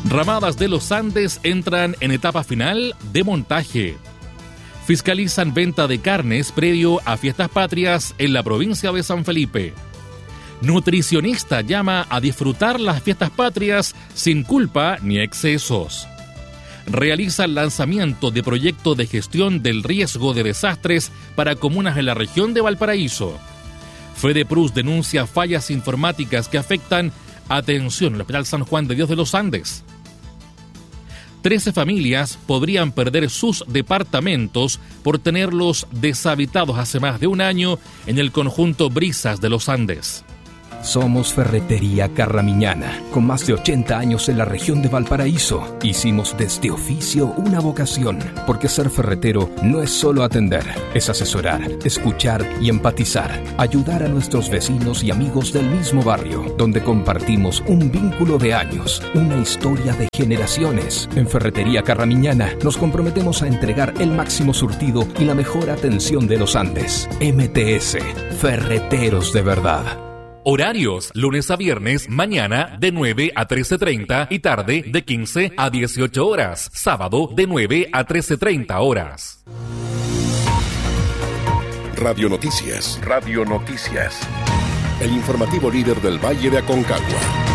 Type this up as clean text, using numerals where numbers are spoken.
Ramadas de los Andes entran en etapa final de montaje. Fiscalizan venta de carnes previo a fiestas patrias en la provincia de San Felipe. Nutricionista llama a disfrutar las fiestas patrias sin culpa ni excesos. Realiza el lanzamiento de proyecto de gestión del riesgo de desastres para comunas en la región de Valparaíso. FEDEPRUS denuncia fallas informáticas que afectan atención al Hospital San Juan de Dios de los Andes. 13 familias podrían perder sus departamentos por tenerlos deshabitados hace más de un año en el conjunto Brisas de los Andes. Somos Ferretería Carramiñana, con más de 80 años en la región de Valparaíso. Hicimos de este oficio una vocación, porque ser ferretero no es solo atender, es asesorar, escuchar y empatizar, ayudar a nuestros vecinos y amigos del mismo barrio, donde compartimos un vínculo de años, una historia de generaciones. En Ferretería Carramiñana nos comprometemos a entregar el máximo surtido y la mejor atención de los Andes. MTS, Ferreteros de verdad. Horarios, lunes a viernes, mañana de 9 a 13:30 y tarde de 15 a 18 horas. Sábado de 9 a 13:30 horas. Radio Noticias. El informativo líder del Valle de Aconcagua.